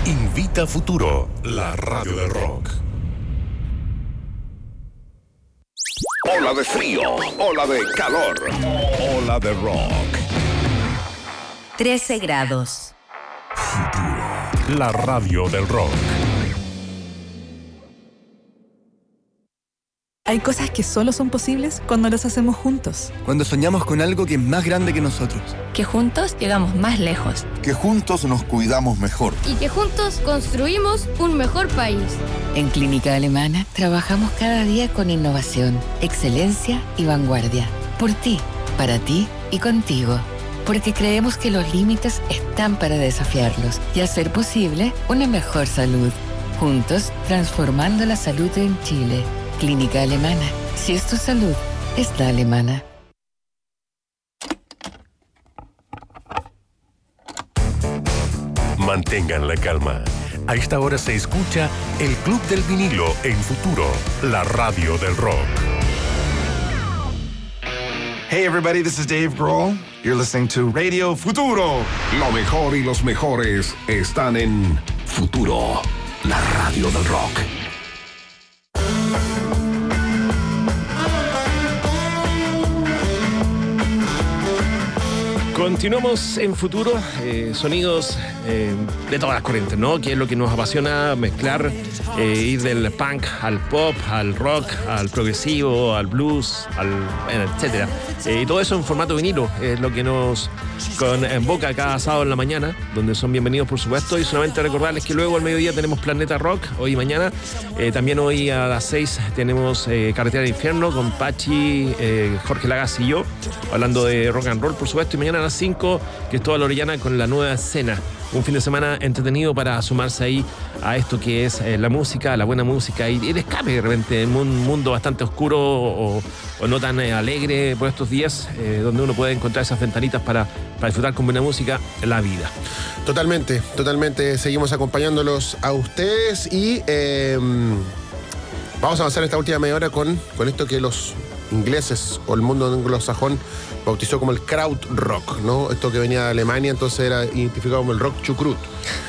Invita Futuro, la radio del rock. Ola de frío, ola de calor, ola de rock. 13 grados. Futuro, la radio del rock. Hay cosas que solo son posibles cuando las hacemos juntos. Cuando soñamos con algo que es más grande que nosotros. Que juntos llegamos más lejos. Que juntos nos cuidamos mejor. Y que juntos construimos un mejor país. En Clínica Alemana trabajamos cada día con innovación, excelencia y vanguardia. Por ti, para ti y contigo. Porque creemos que los límites están para desafiarlos y hacer posible una mejor salud. Juntos, transformando la salud en Chile. Clínica Alemana. Si es tu salud, es la alemana. Mantengan la calma. A esta hora se escucha el Club del Vinilo en Futuro, la radio del rock. Hey everybody, this is Dave Grohl. You're listening to Radio Futuro. Lo mejor y los mejores están en Futuro, la radio del rock. Continuamos en Futuro, sonidos de todas las corrientes, ¿no? Que es lo que nos apasiona, mezclar, ir del punk al pop, al rock, al progresivo, al blues, etcétera. Y todo eso en formato vinilo es lo que nos convoca cada sábado en la mañana, donde son bienvenidos, por supuesto. Y solamente recordarles que luego al mediodía tenemos Planeta Rock, hoy y mañana. También hoy a las 6 tenemos Carretera del Infierno con Pachi, Jorge Lagas y yo, hablando de rock and roll, por supuesto. Y mañana a las 5, Cristóbal Orellana con La Nueva Escena. Un fin de semana entretenido para sumarse ahí a esto que es la música, la buena música y el escape de repente en un mundo bastante oscuro o no tan alegre por estos días, donde uno puede encontrar esas ventanitas para disfrutar con buena música la vida. Totalmente. Seguimos acompañándolos a ustedes y vamos a avanzar esta última media hora con esto que los ingleses o el mundo anglosajón bautizó como el krautrock, ¿no? Esto que venía de Alemania, entonces era identificado como el rock chucrut.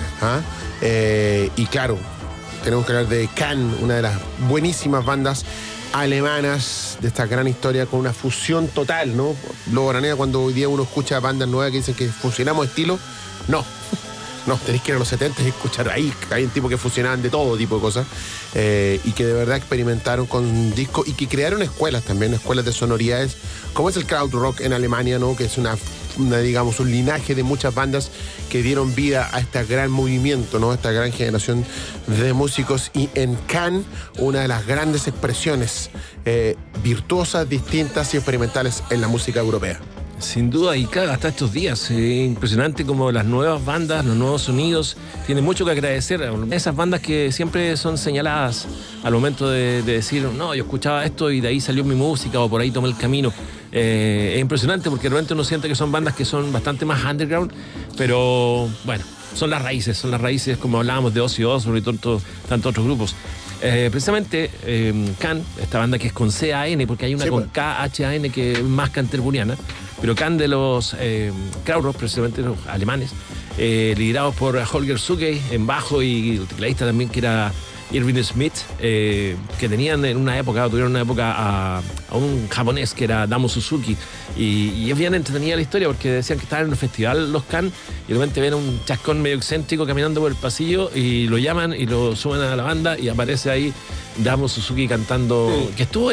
Y claro, tenemos que hablar de Can, una de las buenísimas bandas alemanas de esta gran historia con una fusión total, ¿no? Luego, Aranea, cuando hoy día uno escucha bandas nuevas que dicen que fusionamos estilos, no, tenéis que ir a los 70 y escuchar ahí. Hay un tipo que fusionaban de todo tipo de cosas y que de verdad experimentaron con discos y que crearon escuelas también, escuelas de sonoridades, como es el krautrock en Alemania, ¿no? Que es digamos, un linaje de muchas bandas que dieron vida a este gran movimiento, ¿no? Esta gran generación de músicos. Y en Can, una de las grandes expresiones virtuosas, distintas y experimentales en la música europea. Sin duda, y claro, hasta estos días, impresionante como las nuevas bandas, los nuevos sonidos, tienen mucho que agradecer a esas bandas que siempre son señaladas al momento de decir, no, yo escuchaba esto y de ahí salió mi música o por ahí tomé el camino. Es impresionante porque de repente uno siente que son bandas que son bastante más underground, pero bueno, son las raíces como hablábamos de Ozzy Osbourne y tantos otros grupos. Precisamente Can, esta banda que es con C-A-N, porque hay una con K-H-A-N que es más canterburiana, pero Can de los krautrock, precisamente los alemanes, liderados por Holger Suke en bajo y el tecladista también que era Irving Smith, que tuvieron una época a un japonés que era Damo Suzuki, y es bien entretenida la historia porque decían que estaban en un festival los Can y de repente ven a un chascón medio excéntrico caminando por el pasillo y lo llaman y lo suben a la banda y aparece ahí Damo Suzuki cantando, que estuvo